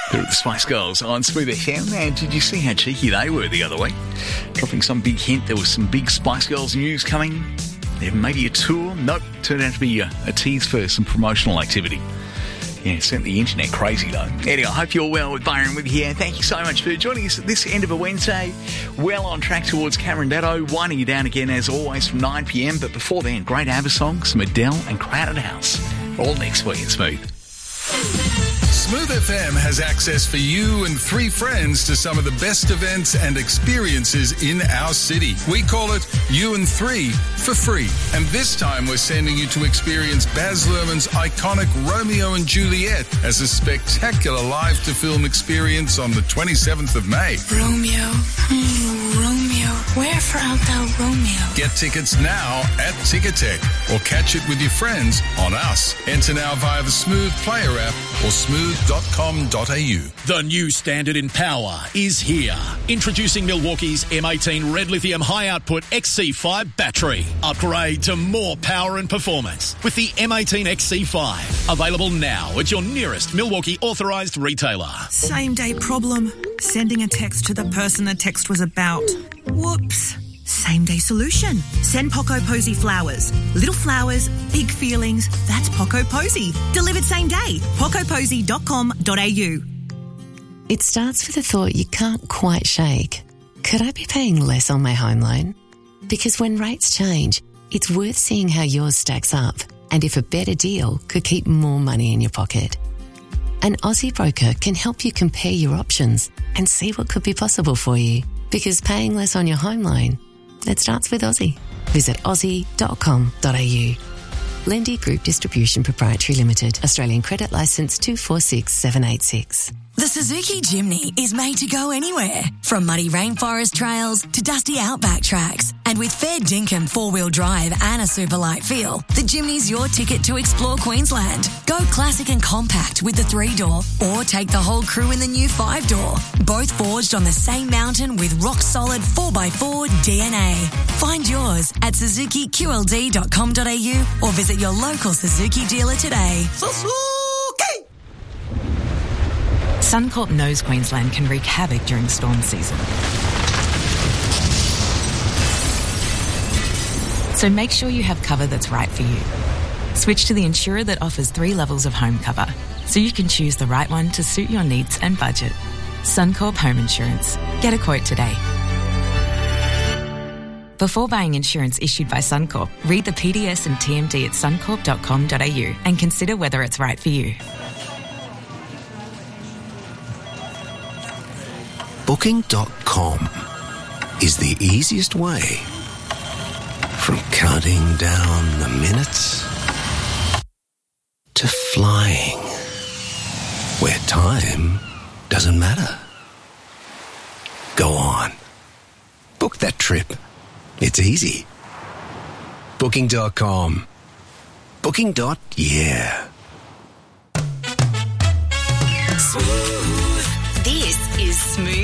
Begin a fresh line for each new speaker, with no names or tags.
They're the Spice Girls on Smooth FM. And did you see how cheeky they were the other week? Dropping some big hint there was some big Spice Girls news coming. There may be a tour. Nope, turned out to be a tease for some promotional activity. Yeah, sent the internet crazy though. Anyway, I hope you're well with Byron with you here. Thank you so much for joining us at this end of a Wednesday. Well on track towards Cameron Datto, winding you down again as always from 9 p.m. But before then, great ABBA songs, some Adele and Crowded House. All next week in Smooth.
Smooth FM has access for you and 3 friends to some of the best events and experiences in our city. We call it You and 3 for free. And this time we're sending you to experience Baz Luhrmann's iconic Romeo and Juliet as a spectacular live-to-film experience on the 27th of May.
Romeo, Romeo, wherefore art thou Romeo?
Get tickets now at Ticketek or catch it with your friends on Us. Enter now via the Smooth Player app or smooth.com.au.
The new standard in power is here. Introducing Milwaukee's M18 Red Lithium High Output XC5 battery. Upgrade to more power and performance with the M18 XC5. Available now at your nearest Milwaukee authorised retailer.
Same day problem. Sending a text to the person the text was about. Whoops. Same day solution. Send Poco Posy flowers. Little flowers, big feelings. That's Poco Posy. Delivered same day. pocoposy.com.au.
It starts with a thought you can't quite shake. Could I be paying less on my home loan? Because when rates change, it's worth seeing how yours stacks up and if a better deal could keep more money in your pocket. An Aussie broker can help you compare your options and see what could be possible for you. Because paying less on your home loan, it starts with Aussie. Visit aussie.com.au. Lendy Group Distribution Proprietary Limited. Australian Credit Licence 246786.
The Suzuki Jimny is made to go anywhere, from muddy rainforest trails to dusty outback tracks. And with fair dinkum 4-wheel drive and a superlight feel, the Jimny's your ticket to explore Queensland. Go classic and compact with the 3-door, or take the whole crew in the new 5-door. Both forged on the same mountain with rock-solid 4x4 DNA. Find yours at suzukiqld.com.au or visit your local Suzuki dealer today.
Suncorp knows Queensland can wreak havoc during storm season. So make sure you have cover that's right for you. Switch to the insurer that offers 3 levels of home cover, so you can choose the right one to suit your needs and budget. Suncorp Home Insurance. Get a quote today. Before buying insurance issued by Suncorp, read the PDS and TMD at suncorp.com.au and consider whether it's right for you.
Booking.com is the easiest way from counting down the minutes to flying where time doesn't matter. Go on. Book that trip. It's easy. Booking.com. Booking.yeah.
This is Smooth